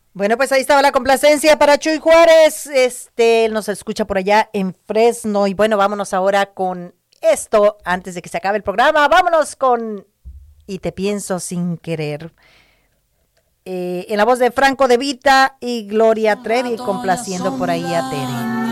Bueno, pues ahí estaba la complacencia para Chuy Juárez. Él nos escucha por allá en Fresno. Y bueno, vámonos ahora con esto antes de que se acabe el programa. Vámonos con Y te pienso sin querer. En la voz de Franco De Vita y Gloria Trevi, complaciendo por ahí a Tere.